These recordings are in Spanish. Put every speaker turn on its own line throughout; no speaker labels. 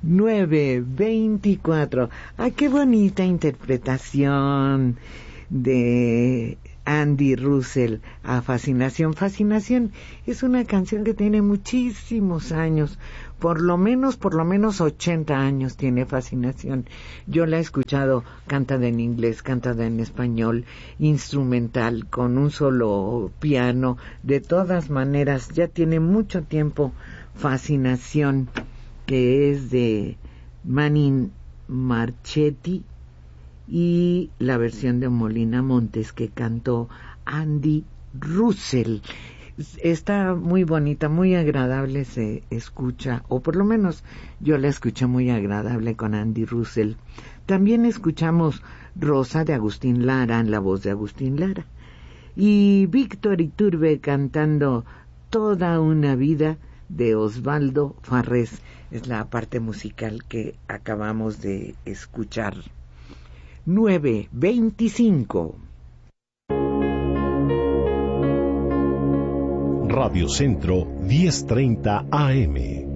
9:24. ¡Ay, qué bonita interpretación de Andy Russell a Fascinación! Fascinación es una canción que tiene muchísimos años, por lo menos 80 años tiene Fascinación. Yo la he escuchado cantada en inglés, cantada en español, instrumental, con un solo piano. De todas maneras, ya tiene mucho tiempo Fascinación, que es de Manny Marchetti, y la versión de Molina Montes que cantó Andy Russell. Está muy bonita, muy agradable, se escucha, o por lo menos yo la escuché muy agradable con Andy Russell. También escuchamos Rosa de Agustín Lara, en la voz de Agustín Lara, y Víctor Iturbe cantando Toda una vida de Osvaldo Farrés. Es la parte musical que acabamos de escuchar. 9:25.
Radio Centro 1030 AM.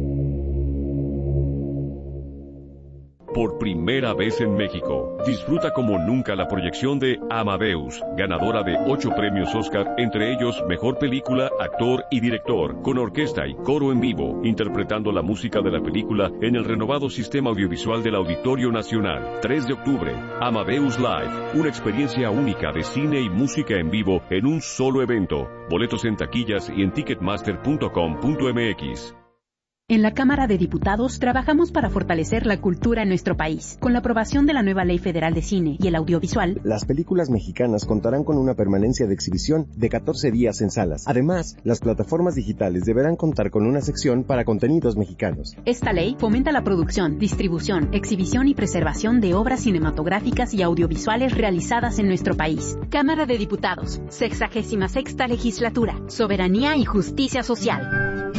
Por primera vez en México, disfruta como nunca la proyección de Amadeus, ganadora de 8 premios Oscar, entre ellos Mejor Película, Actor y Director, con orquesta y coro en vivo, interpretando la música de la película en el renovado sistema audiovisual del Auditorio Nacional. 3 de octubre, Amadeus Live, una experiencia única de cine y música en vivo en un solo evento. Boletos en taquillas y en ticketmaster.com.mx.
En la Cámara de Diputados trabajamos para fortalecer la cultura en nuestro país. Con la aprobación de la nueva Ley Federal de Cine y el Audiovisual,
las películas mexicanas contarán con una permanencia de exhibición de 14 días en salas. Además, las plataformas digitales deberán contar con una sección para contenidos mexicanos.
Esta ley fomenta la producción, distribución, exhibición y preservación de obras cinematográficas y audiovisuales realizadas en nuestro país. Cámara de Diputados, 66ª Legislatura, Soberanía y Justicia Social.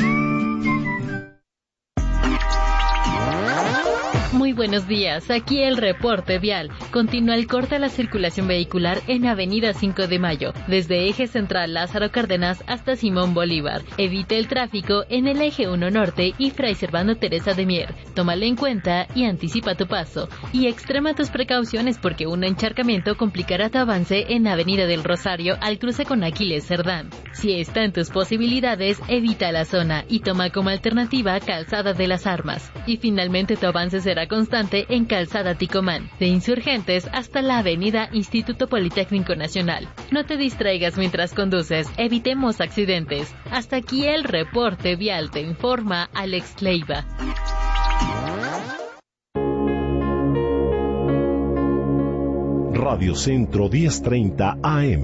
Muy buenos días, aquí el reporte vial. Continúa el corte a la circulación vehicular en Avenida 5 de Mayo, desde Eje Central Lázaro Cárdenas hasta Simón Bolívar. Evite el tráfico en el Eje 1 Norte y Fray Servando Teresa de Mier. Tómalo en cuenta y anticipa tu paso. Y extrema tus precauciones porque un encharcamiento complicará tu avance en Avenida del Rosario al cruce con Aquiles Cerdán. Si está en tus posibilidades, evita la zona y toma como alternativa Calzada de las Armas. Y finalmente tu avance será constante en Calzada Ticomán, de Insurgentes hasta la Avenida Instituto Politécnico Nacional. No te distraigas mientras conduces, evitemos accidentes. Hasta aquí el reporte vial, te informa Alex Leiva.
Radio Centro 1030 AM.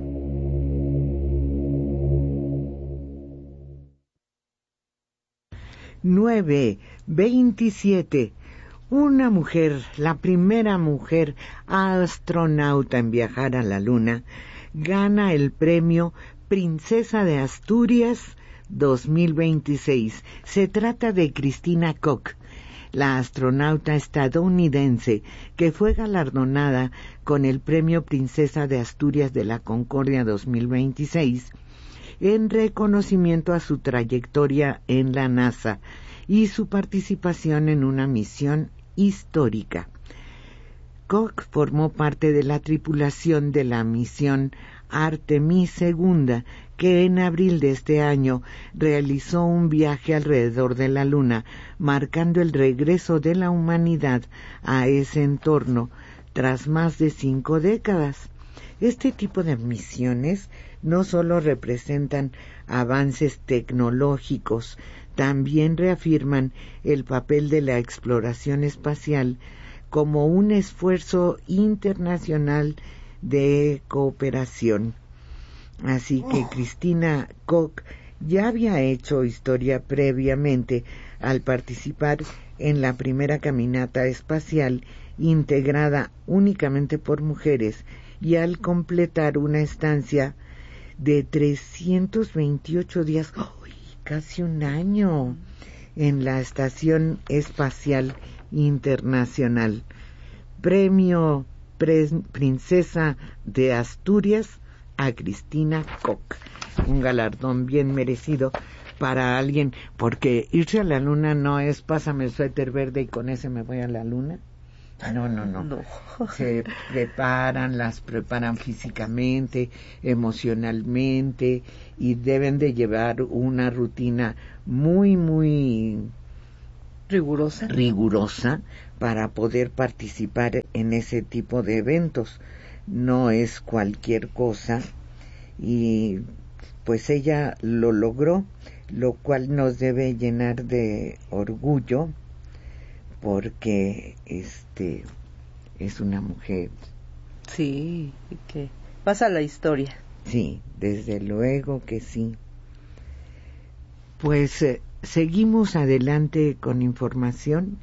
Nueve 27. Una mujer, la primera mujer astronauta en viajar a la Luna, gana el premio Princesa de Asturias 2026. Se trata de Christina Koch, la astronauta estadounidense que fue galardonada con el premio Princesa de Asturias de la Concordia 2026 en reconocimiento a su trayectoria en la NASA y su participación en una misión histórica. Koch formó parte de la tripulación de la misión Artemis II, que en abril de este año realizó un viaje alrededor de la Luna, marcando el regreso de la humanidad a ese entorno tras más de 5 décadas. Este tipo de misiones no solo representan avances tecnológicos, también reafirman el papel de la exploración espacial como un esfuerzo internacional de cooperación. Así que Christina Koch ya había hecho historia previamente al participar en la primera caminata espacial integrada únicamente por mujeres y al completar una estancia de 328 días, casi un año, en la Estación Espacial Internacional. Premio Princesa de Asturias a Christina Koch, un galardón bien merecido para alguien, porque irse a la luna no es pásame el suéter verde y con ese me voy a la luna. No. Se las preparan físicamente, emocionalmente, y deben de llevar una rutina muy rigurosa para poder participar en ese tipo de eventos. No es cualquier cosa, y pues ella lo logró, lo cual nos debe llenar de orgullo, porque es una mujer.
Sí, que pasa la historia.
Sí, desde luego que sí. Pues seguimos adelante con información,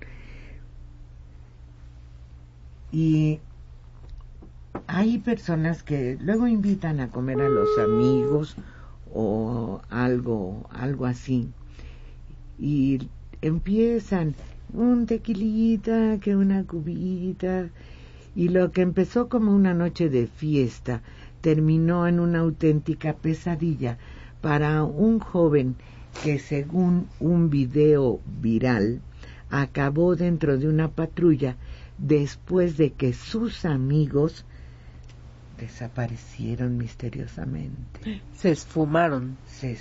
y hay personas que luego invitan a comer a los amigos o algo así, y empiezan un tequilita, que una cubita, y lo que empezó como una noche de fiesta terminó en una auténtica pesadilla para un joven que, según un video viral, acabó dentro de una patrulla después de que sus amigos desaparecieron misteriosamente.
Se esfumaron.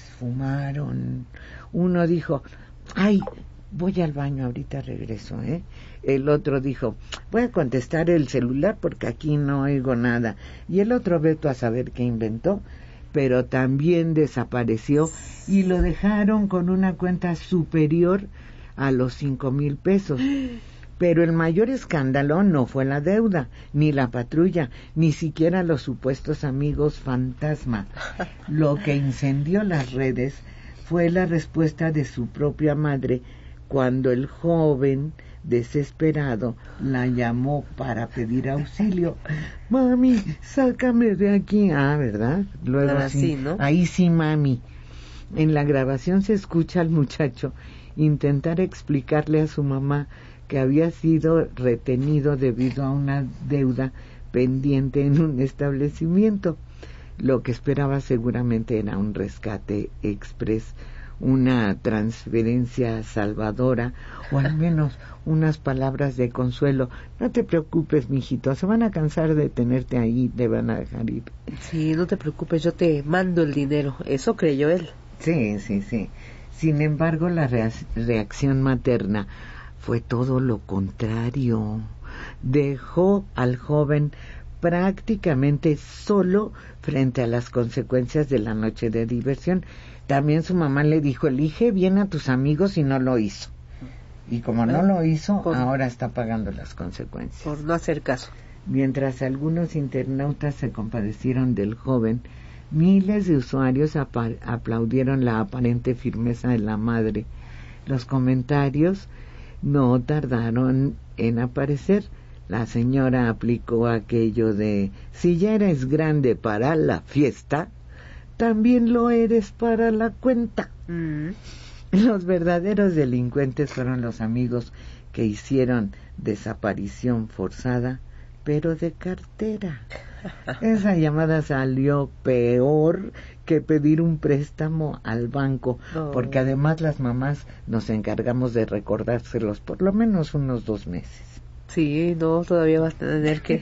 Uno dijo, ay, voy al baño, ahorita regreso, El otro dijo, voy a contestar el celular porque aquí no oigo nada. Y el otro, veto a saber qué inventó, pero también desapareció, y lo dejaron con una cuenta superior a los 5,000 pesos. Pero el mayor escándalo no fue la deuda, ni la patrulla, ni siquiera los supuestos amigos fantasma. Lo que incendió las redes fue la respuesta de su propia madre, cuando el joven, desesperado, la llamó para pedir auxilio. Mami, sácame de aquí. ¿Verdad? Luego
sí, ¿no?
Ahí sí, mami. En la grabación se escucha al muchacho intentar explicarle a su mamá que había sido retenido debido a una deuda pendiente en un establecimiento. Lo que esperaba seguramente era un rescate express, una transferencia salvadora, o al menos unas palabras de consuelo. No te preocupes, mijito, se van a cansar de tenerte ahí, te van a dejar ir.
Sí, no te preocupes, yo te mando el dinero. Eso creyó él.
Sí. Sin embargo, la reacción materna fue todo lo contrario. Dejó al joven prácticamente solo frente a las consecuencias de la noche de diversión. También su mamá le dijo, elige bien a tus amigos, y no lo hizo. Y como no lo hizo, ahora está pagando las consecuencias.
Por no hacer caso.
Mientras algunos internautas se compadecieron del joven, miles de usuarios aplaudieron la aparente firmeza de la madre. Los comentarios no tardaron en aparecer. La señora aplicó aquello de, si ya eres grande para la fiesta, también lo eres para la cuenta. Los verdaderos delincuentes fueron los amigos que hicieron desaparición forzada, pero de cartera. Esa llamada salió peor que pedir un préstamo al banco, porque además las mamás nos encargamos de recordárselos por lo menos unos 2 meses.
Sí, no, todavía vas a tener que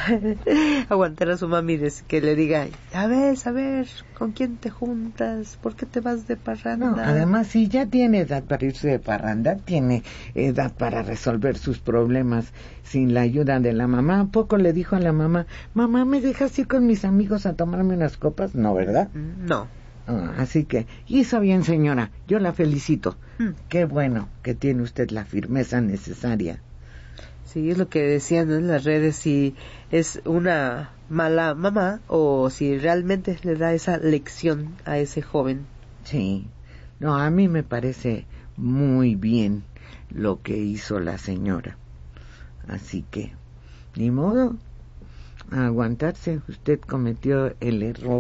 aguantar a su mami que le diga, a ver, ¿con quién te juntas? ¿Por qué te vas de parranda?
No, además, si ya tiene edad para irse de parranda, tiene edad para resolver sus problemas sin la ayuda de la mamá. ¿A poco le dijo a la mamá, mamá, ¿me dejas ir con mis amigos a tomarme unas copas? No, ¿verdad?
No.
Así que hizo bien, señora, yo la felicito. Qué bueno que tiene usted la firmeza necesaria.
Sí, es lo que decían en las redes, si es una mala mamá o si realmente le da esa lección a ese joven.
Sí, no, a mí me parece muy bien lo que hizo la señora. Así que, ni modo, a aguantarse. Usted cometió el error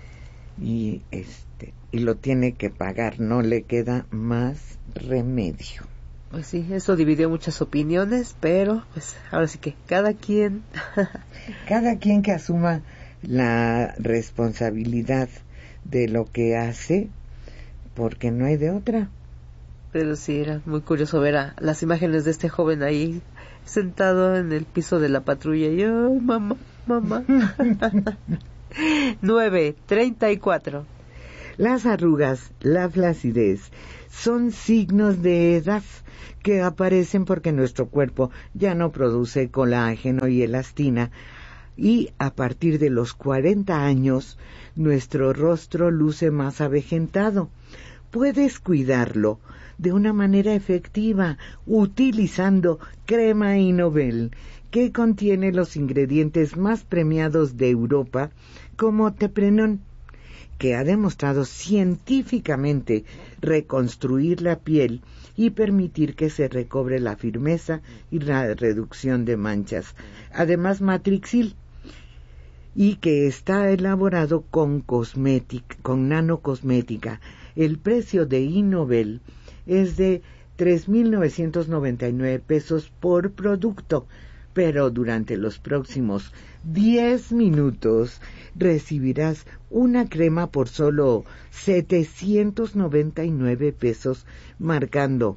y lo tiene que pagar, no le queda más remedio.
Pues sí, eso dividió muchas opiniones, pero pues ahora sí que cada quien
que asuma la responsabilidad de lo que hace, porque no hay de otra.
Pero sí, era muy curioso ver las imágenes de este joven ahí sentado en el piso de la patrulla y ¡ay, mamá! 9:34.
Las arrugas, la flacidez, son signos de edad que aparecen porque nuestro cuerpo ya no produce colágeno y elastina, y a partir de los 40 años nuestro rostro luce más avejentado. Puedes cuidarlo de una manera efectiva utilizando crema Innovel, que contiene los ingredientes más premiados de Europa, como Teprenón, que ha demostrado científicamente reconstruir la piel y permitir que se recobre la firmeza y la reducción de manchas. Además, Matrixil, y que está elaborado con nanocosmética. El precio de Innovel es de 3,999 pesos por producto, pero durante los próximos 10 minutos recibirás una crema por solo 799 pesos, marcando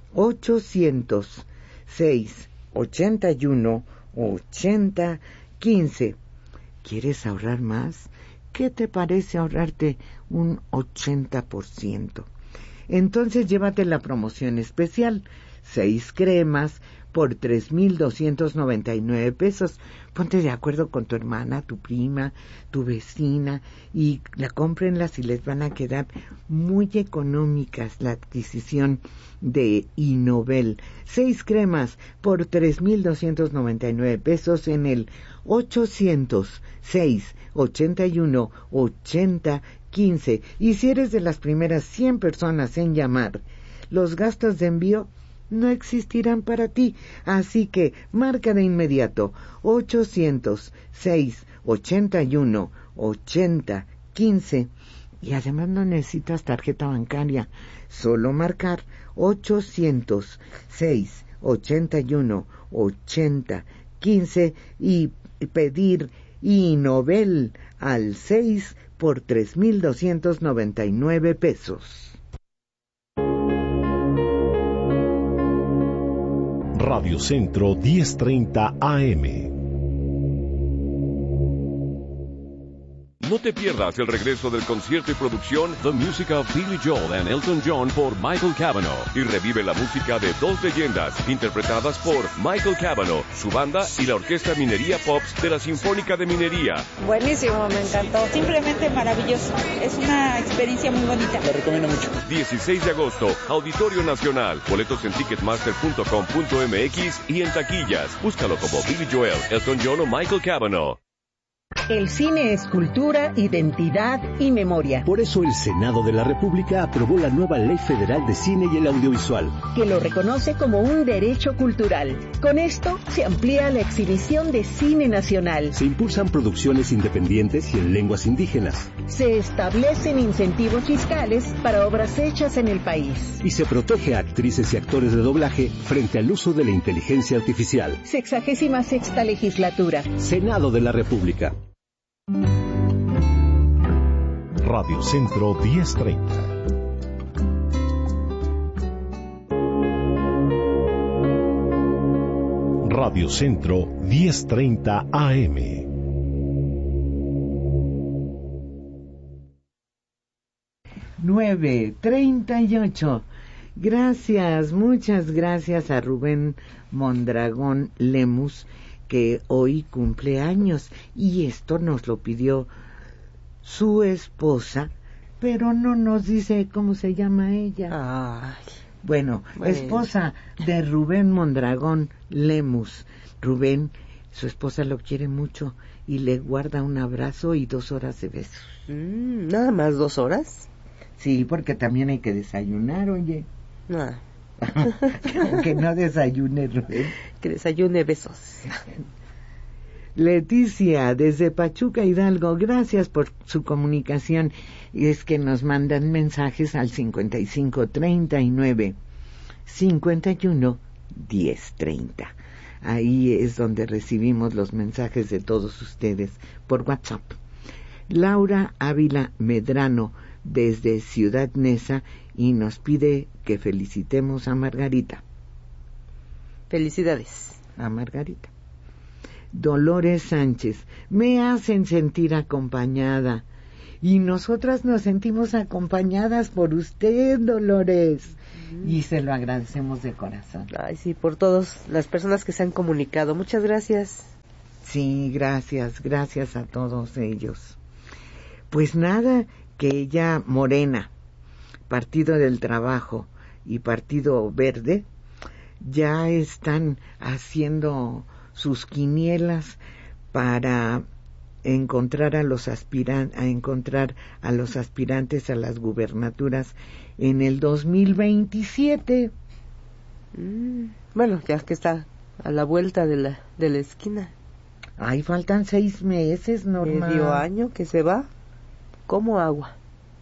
806-81-80-15. ¿Quieres ahorrar más? ¿Qué te parece ahorrarte un 80%? Entonces llévate la promoción especial, 6 cremas por 3,299 pesos. Ponte de acuerdo con tu hermana, tu prima, tu vecina, y cómprenlas y les van a quedar muy económicas la adquisición de Innovel. 6 cremas por 3,299 pesos en el 806-81-80-15. Y si eres de las primeras 100 personas en llamar, los gastos de envío no existirán para ti, así que marca de inmediato 806-81-80-15, y además no necesitas tarjeta bancaria, solo marcar 806-81-80-15 y pedir Innovel al 6 por 3,299 pesos.
Radio Centro 1030 AM.
No te pierdas el regreso del concierto y producción The Music of Billy Joel and Elton John por Michael Cavanaugh, y revive la música de dos leyendas interpretadas por Michael Cavanaugh, su banda y la Orquesta Minería Pops de la Sinfónica de Minería.
Buenísimo, me encantó. Simplemente maravilloso. Es una experiencia muy bonita.
Lo recomiendo mucho.
16 de agosto, Auditorio Nacional. Boletos en ticketmaster.com.mx y en taquillas. Búscalo como Billy Joel, Elton John o Michael Cavanaugh.
El cine es cultura, identidad y memoria.
Por eso el Senado de la República aprobó la nueva Ley Federal de Cine y el Audiovisual,
que lo reconoce como un derecho cultural. Con esto se amplía la exhibición de cine nacional.
Se impulsan producciones independientes y en lenguas indígenas.
Se establecen incentivos fiscales para obras hechas en el país.
Y se protege a actrices y actores de doblaje frente al uso de la inteligencia artificial.
66ª Legislatura.
Senado de la República.
Radio Centro 1030. Radio Centro 1030 AM.
(9:38). Gracias, muchas gracias a Rubén Mondragón Lemus, que hoy cumple años, y esto nos lo pidió su esposa, pero no nos dice cómo se llama ella.
Ay,
bueno, esposa de Rubén Mondragón Lemus. Rubén, su esposa lo quiere mucho y le guarda un abrazo y 2 horas de besos.
¿Nada más 2 horas?
Sí, porque también hay que desayunar, oye.
Ah.
Que no desayune, Rubén.
Que desayune besos.
Leticia, desde Pachuca, Hidalgo, gracias por su comunicación. Y es que nos mandan mensajes al 5539-51-1030. Ahí es donde recibimos los mensajes de todos ustedes por WhatsApp. Laura Ávila Medrano desde Ciudad Neza y nos pide que felicitemos a Margarita.
Felicidades.
A Margarita. Dolores Sánchez, me hacen sentir acompañada. Y nosotras nos sentimos acompañadas por usted, Dolores. Y se lo agradecemos de corazón.
Ay, sí, por todas las personas que se han comunicado. Muchas gracias.
Sí, gracias a todos ellos. Pues nada, que ella, Morena, Partido del Trabajo y Partido Verde, ya están haciendo sus quinielas para encontrar a los aspirantes a las gubernaturas en el 2027.
Bueno, ya que está a la vuelta de la esquina.
Ay, faltan 6 meses, Norma.
Medio año que se va como agua.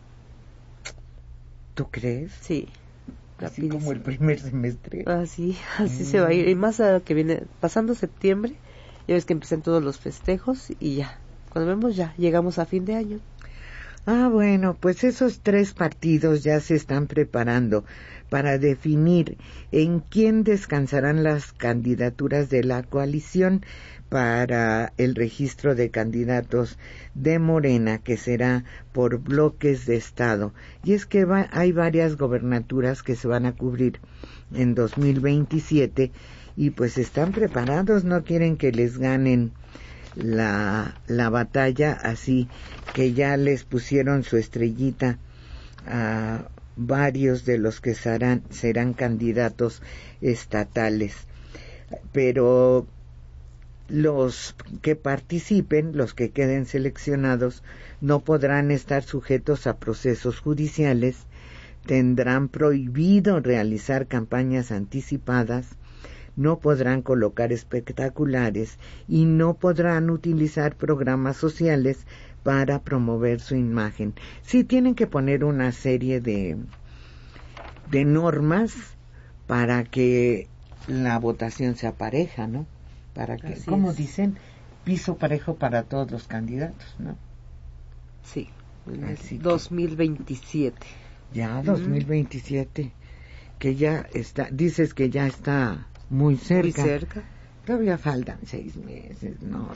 ¿Tú crees?
Sí.
Así como el primer semestre.
Así se va a ir. Y más a que viene pasando septiembre, ya ves que empiezan todos los festejos y ya. Cuando vemos ya, llegamos a fin de año.
Bueno, pues esos 3 partidos ya se están preparando para definir en quién descansarán las candidaturas de la coalición para el registro de candidatos de Morena, que será por bloques de estado. Y es que hay varias gobernaturas que se van a cubrir en 2027 y pues están preparados, no quieren que les ganen la batalla, así que ya les pusieron su estrellita a varios de los que serán candidatos estatales. Pero los que participen, los que queden seleccionados, no podrán estar sujetos a procesos judiciales, tendrán prohibido realizar campañas anticipadas, no podrán colocar espectaculares y no podrán utilizar programas sociales para promover su imagen. Sí tienen que poner una serie de normas para que la votación sea pareja, ¿no? Para que, como dicen, piso parejo para todos los candidatos, ¿no?
Sí, así 2027.
Ya, 2027, que ya está, dices que ya está muy cerca.
Muy cerca.
Todavía faltan 6 meses, no.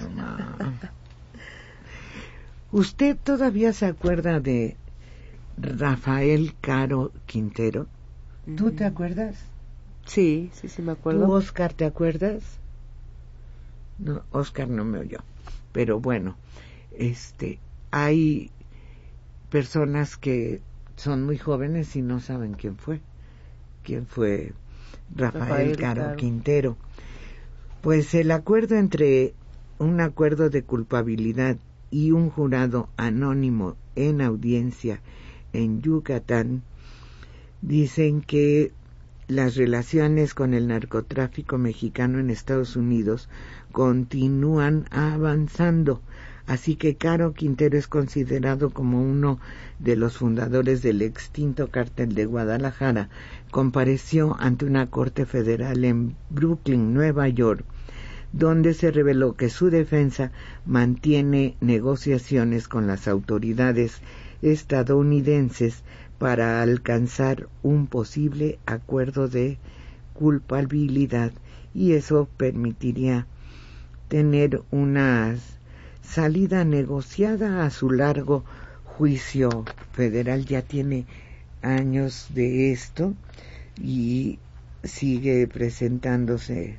¿Usted todavía se acuerda de Rafael Caro Quintero? ¿Tú te acuerdas?
Sí, me acuerdo.
¿Tú, Oscar, te acuerdas? No, Oscar no me oyó. Pero bueno, hay personas que son muy jóvenes y no saben quién fue Rafael Caro Quintero. Pues el acuerdo entre un acuerdo de culpabilidad y un jurado anónimo en audiencia en Yucatán dicen que las relaciones con el narcotráfico mexicano en Estados Unidos continúan avanzando, así que Caro Quintero es considerado como uno de los fundadores del extinto cártel de Guadalajara. Compareció ante una corte federal en Brooklyn, Nueva York, donde se reveló que su defensa mantiene negociaciones con las autoridades estadounidenses para alcanzar un posible acuerdo de culpabilidad, y eso permitiría tener una salida negociada a su largo juicio federal. Ya tiene años de esto y sigue presentándose.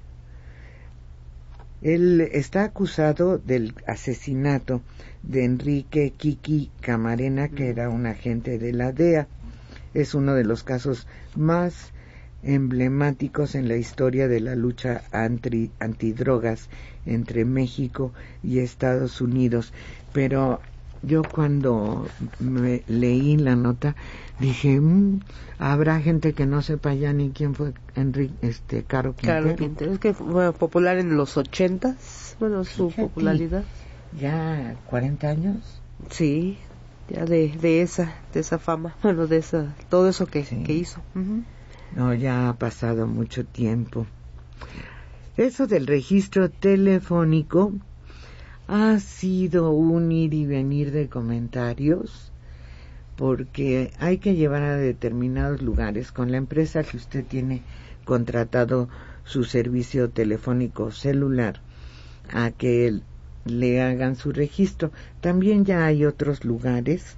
Él está acusado del asesinato de Enrique Kiki Camarena, que era un agente de la DEA. Es uno de los casos más emblemáticos en la historia de la lucha antidrogas entre México y Estados Unidos. Pero yo cuando me leí la nota dije, habrá gente que no sepa ya ni quién fue Caro Quintero.
Caro Quintero, es que fue popular en los 80s, bueno, su popularidad.
¿Ya 40 años?
Sí, ya de esa fama, bueno, todo eso que hizo.
No, ya ha pasado mucho tiempo. Eso del registro telefónico ha sido un ir y venir de comentarios, porque hay que llevar a determinados lugares con la empresa que usted tiene contratado su servicio telefónico celular a que le hagan su registro. También ya hay otros lugares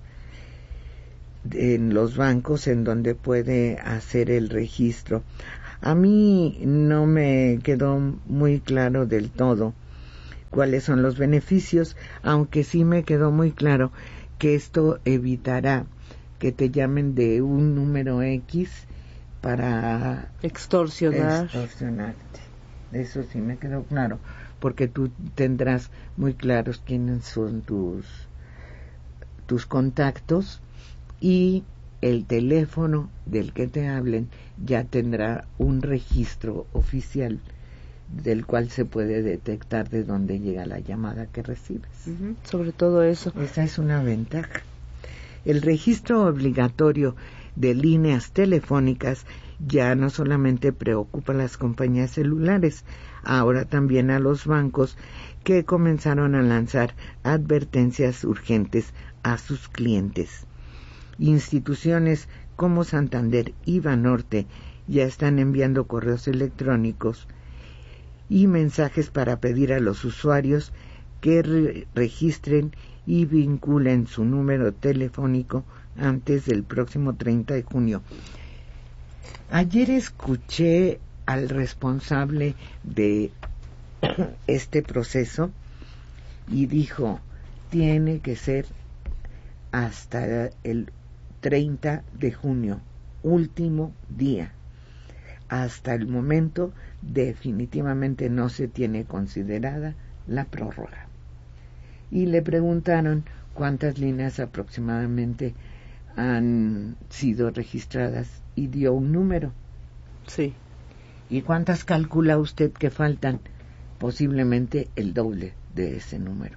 en los bancos en donde puede hacer el registro. A mí no me quedó muy claro del todo cuáles son los beneficios, aunque sí me quedó muy claro que esto evitará que te llamen de un número X para extorsionarte. Eso sí me quedó claro, porque tú tendrás muy claros quiénes son tus contactos, y el teléfono del que te hablen ya tendrá un registro oficial del cual se puede detectar de dónde llega la llamada que recibes.
Sobre todo eso.
Esa es una ventaja. El registro obligatorio de líneas telefónicas ya no solamente preocupa a las compañías celulares, ahora también a los bancos, que comenzaron a lanzar advertencias urgentes a sus clientes. Instituciones como Santander y Banorte ya están enviando correos electrónicos y mensajes para pedir a los usuarios que registren y vinculen su número telefónico antes del próximo 30 de junio. Ayer escuché al responsable de este proceso y dijo, tiene que ser hasta el 30 de junio, último día. Hasta el momento definitivamente no se tiene considerada la prórroga. Y le preguntaron cuántas líneas aproximadamente han sido registradas y dio un número.
Sí.
¿Y cuántas calcula usted que faltan? Posiblemente el doble de ese número.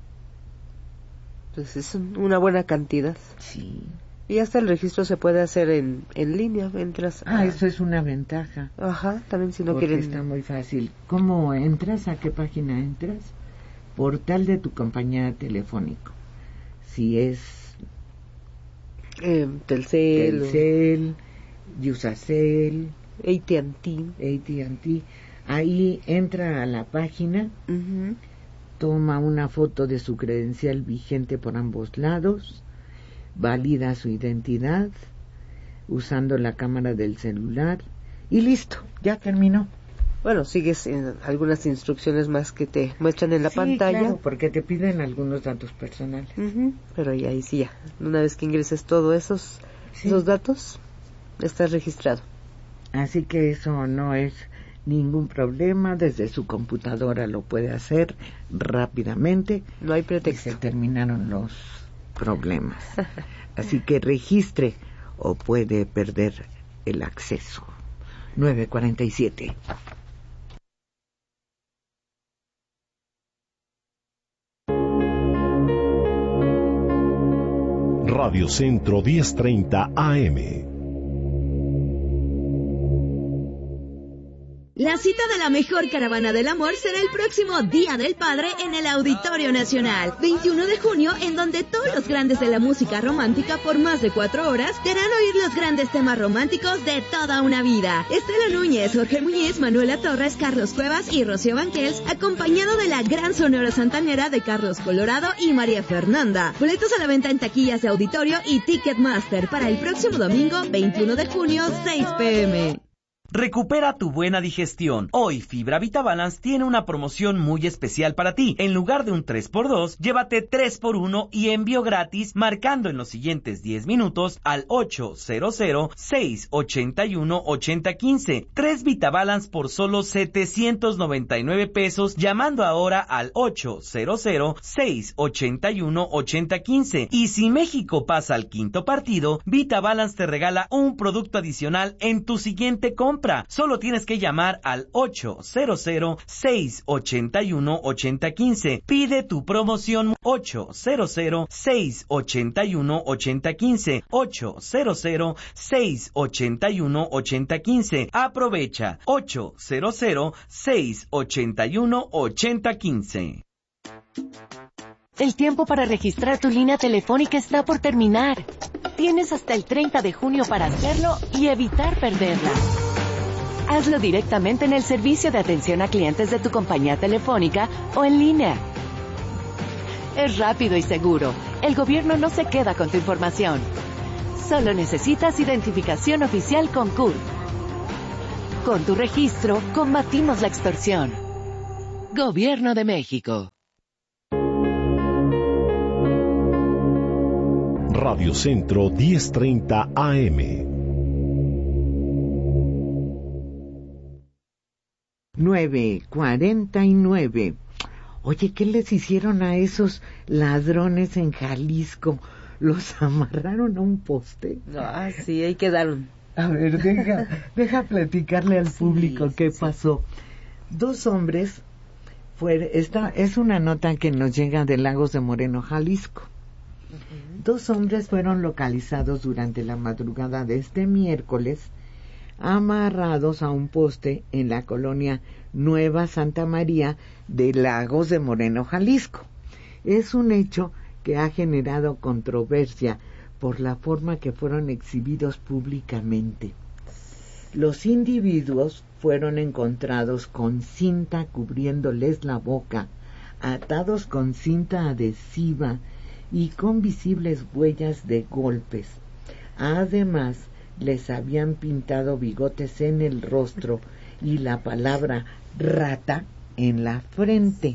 Pues es una buena cantidad.
Sí.
Y hasta el registro se puede hacer en línea, entras.
Eso es una ventaja.
Ajá, también si no
porque
quieren.
Está muy fácil. ¿Cómo entras? ¿A qué página entras? Portal de tu compañía telefónico. Si es Telcel, Yusacel, AT&T, ahí entra a la página, toma una foto de su credencial vigente por ambos lados, valida su identidad usando la cámara del celular y listo, ya terminó.
Bueno, sigues algunas instrucciones más que te muestran en la pantalla.
Claro, porque te piden algunos datos personales.
Pero ya, ahí sí ya. Una vez que ingreses todos esos datos, estás registrado.
Así que eso no es ningún problema. Desde su computadora lo puede hacer rápidamente.
No hay pretexto.
Y se terminaron los problemas. Así que registre o puede perder el acceso. 9:47.
Radio Centro 1030 AM.
La cita de la mejor caravana del amor será el próximo Día del Padre en el Auditorio Nacional, 21 de junio, en donde todos los grandes de la música romántica por más de 4 horas te harán oír los grandes temas románticos de toda una vida. Estela Núñez, Jorge Muñiz, Manuela Torres, Carlos Cuevas y Rocío Banquels, acompañado de la gran Sonora Santanera de Carlos Colorado y María Fernanda. Boletos a la venta en taquillas de auditorio y Ticketmaster para el próximo domingo, 21 de junio, 6 p.m.
Recupera tu buena digestión. Hoy Fibra VitaBalance tiene una promoción muy especial para ti. En lugar de un 3x2, llévate 3x1 y envío gratis marcando en los siguientes 10 minutos al 800-681-8015. 3 VitaBalance por solo 799 pesos llamando ahora al 800-681-8015. Y si México pasa al quinto partido, VitaBalance te regala un producto adicional en tu siguiente compra. Solo tienes que llamar al 800-681-8015. Pide tu promoción 800-681-8015. 800-681-8015. Aprovecha 800-681-8015.
El tiempo para registrar tu línea telefónica está por terminar. Tienes hasta el 30 de junio para hacerlo y evitar perderla. Hazlo directamente en el servicio de atención a clientes de tu compañía telefónica o en línea. Es rápido y seguro. El gobierno no se queda con tu información. Solo necesitas identificación oficial con CURP. Con tu registro, combatimos la extorsión. Gobierno de México.
Radio Centro 1030 AM.
9:49. Oye, ¿qué les hicieron a esos ladrones en Jalisco? ¿Los amarraron a un poste?
Ah, sí, ahí quedaron.
A ver, deja platicarle al público qué pasó. Dos hombres esta es una nota que nos llega de Lagos de Moreno, Jalisco. Dos hombres fueron localizados durante la madrugada de este miércoles, amarrados a un poste en la colonia Nueva Santa María de Lagos de Moreno, Jalisco. Es un hecho que ha generado controversia por la forma que fueron exhibidos públicamente. Los individuos fueron encontrados con cinta cubriéndoles la boca, atados con cinta adhesiva y con visibles huellas de golpes. Además, les habían pintado bigotes en el rostro y la palabra rata en la frente.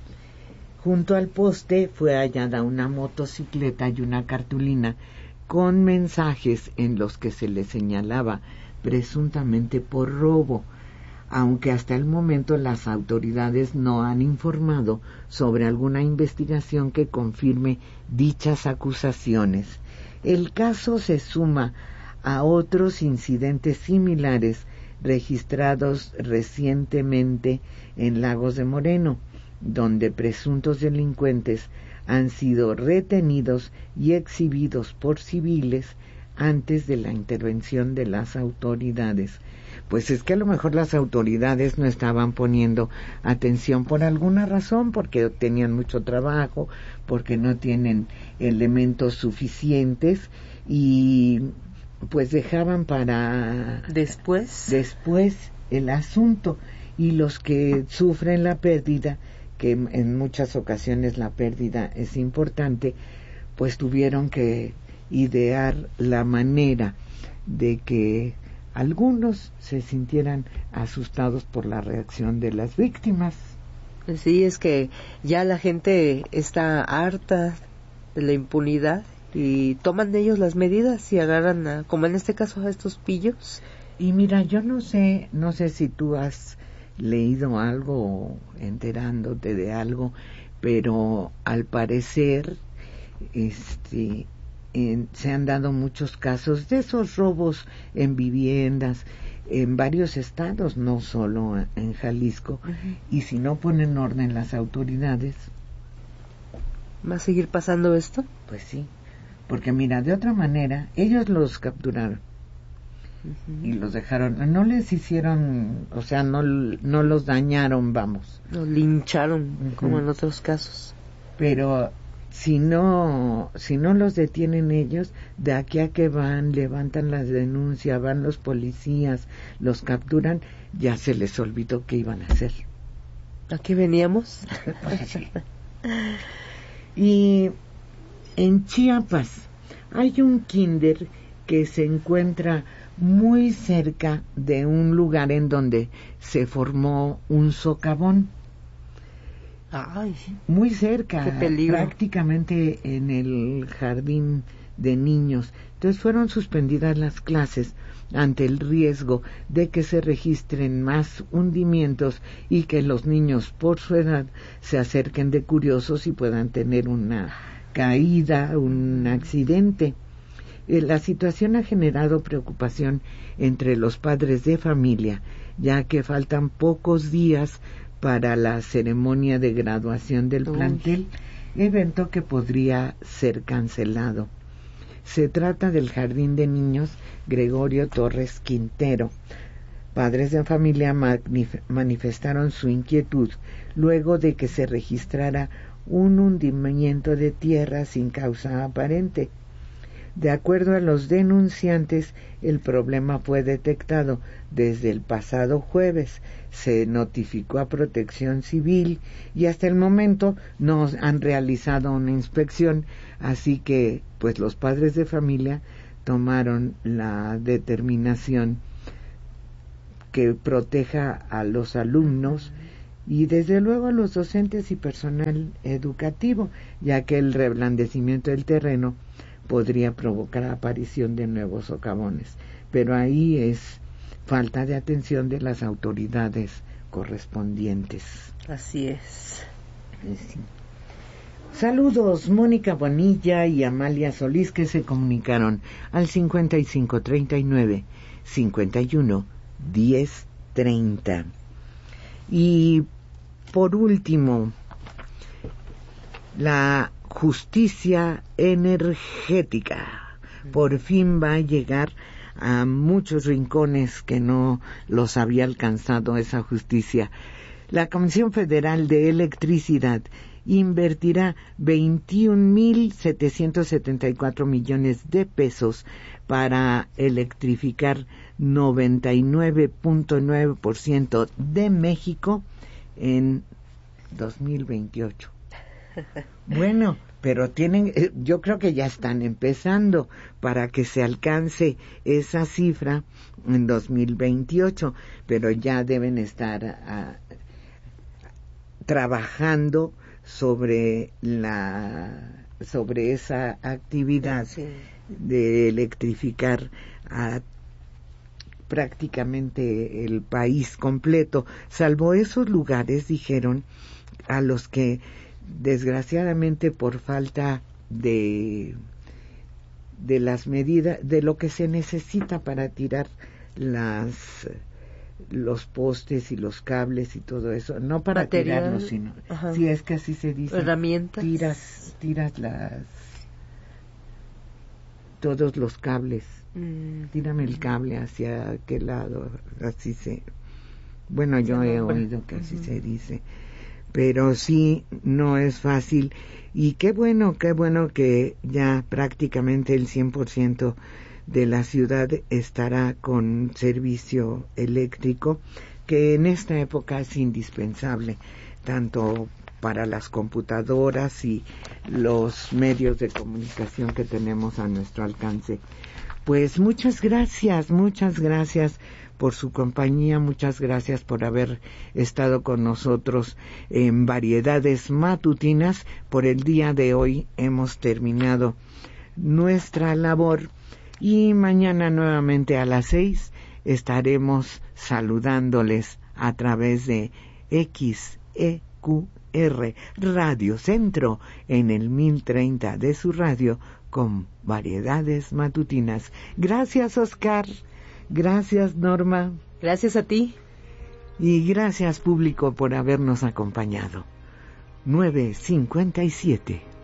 Junto al poste fue hallada una motocicleta y una cartulina con mensajes en los que se les señalaba presuntamente por robo, aunque hasta el momento las autoridades no han informado sobre alguna investigación que confirme dichas acusaciones. El caso se suma a otros incidentes similares registrados recientemente en Lagos de Moreno, donde presuntos delincuentes han sido retenidos y exhibidos por civiles antes de la intervención de las autoridades. Pues es que a lo mejor las autoridades no estaban poniendo atención por alguna razón, porque tenían mucho trabajo, porque no tienen elementos suficientes y pues dejaban para después el asunto. Y los que sufren la pérdida, que en muchas ocasiones la pérdida es importante, pues tuvieron que idear la manera de que algunos se sintieran asustados por la reacción de las víctimas.
Sí, es que ya la gente está harta de la impunidad y toman de ellos las medidas y agarran, como en este caso, a estos pillos.
Y mira, yo no sé si tú has leído algo o enterándote de algo, pero al parecer se han dado muchos casos de esos robos en viviendas en varios estados, no solo en Jalisco. Y si no ponen orden las autoridades,
¿va a seguir pasando esto?
Pues sí, porque mira, de otra manera ellos los capturaron y los dejaron, no les hicieron, o sea, no los dañaron, vamos,
los lincharon como en otros casos,
pero si no los detienen ellos, de aquí a que van, levantan las denuncias, van los policías, los capturan, ya se les olvidó qué iban a hacer.
¿A qué veníamos?
Y en Chiapas hay un kinder que se encuentra muy cerca de un lugar en donde se formó un socavón.
Ay,
muy cerca,
qué peligro,
prácticamente en el jardín de niños. Entonces fueron suspendidas las clases ante el riesgo de que se registren más hundimientos y que los niños por su edad se acerquen de curiosos y puedan tener una caída, un accidente. La situación ha generado preocupación entre los padres de familia, ya que faltan pocos días para la ceremonia de graduación del plantel, evento que podría ser cancelado. Se trata del Jardín de Niños Gregorio Torres Quintero. Padres de familia manifestaron su inquietud luego de que se registrara un hundimiento de tierra sin causa aparente. De acuerdo a los denunciantes, el problema fue detectado desde el pasado jueves. Se notificó a Protección Civil y hasta el momento no han realizado una inspección, así que pues los padres de familia tomaron la determinación que proteja a los alumnos y desde luego a los docentes y personal educativo, ya que el reblandecimiento del terreno podría provocar la aparición de nuevos socavones, pero ahí es falta de atención de las autoridades correspondientes.
Así es.
Sí. Saludos, Mónica Bonilla y Amalia Solís, que se comunicaron al 5539-51-1030. Y por último, la justicia energética por fin va a llegar a muchos rincones que no los había alcanzado esa justicia. La Comisión Federal de Electricidad invertirá 21.774 millones de pesos para electrificar 99.9% de México en 2028. Bueno, pero yo creo que ya están empezando para que se alcance esa cifra en 2028, pero ya deben estar trabajando sobre esa actividad de electrificar a prácticamente el país completo, salvo esos lugares, dijeron, a los que desgraciadamente por falta de las medidas, de lo que se necesita para tirar los postes y los cables y todo eso, no para
material,
tirarlos, sino, si es que así se dice,
herramientas,
tiras todos los cables, tírame el cable hacia aquel lado, así bueno, yo he oído que así se dice, pero sí, no es fácil, y qué bueno que ya prácticamente el 100% de la ciudad estará con servicio eléctrico, que en esta época es indispensable, tanto para las computadoras y los medios de comunicación que tenemos a nuestro alcance. Pues muchas gracias por su compañía, muchas gracias por haber estado con nosotros en Variedades Matutinas. Por el día de hoy hemos terminado nuestra labor y mañana nuevamente a las 6 estaremos saludándoles a través de XEQR Radio Centro en el 1030 de su radio con Variedades Matutinas. Gracias, Oscar. Gracias, Norma.
Gracias a ti.
Y gracias, público, por habernos acompañado. 9:57.